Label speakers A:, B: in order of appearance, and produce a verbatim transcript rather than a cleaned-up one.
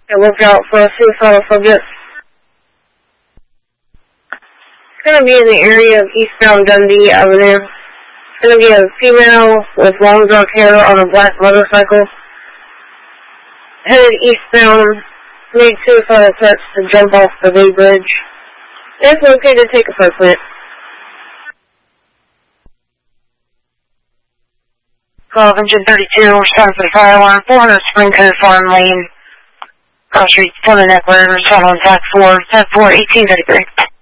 A: And look out for a suicidal subject. It's going to be in the area of eastbound Dundee Avenue. It's going to be a female with long dark hair on a black motorcycle. Headed eastbound, made suicidal attempts to jump off the Bay Bridge. If located, take appropriate.
B: twelve engine thirty-two, seven for the fire alarm, four hundred Spring Cove Farm Lane, Cross Street, Plymouth Neckler, seven on tack four, ten four, eighteen thirty-three.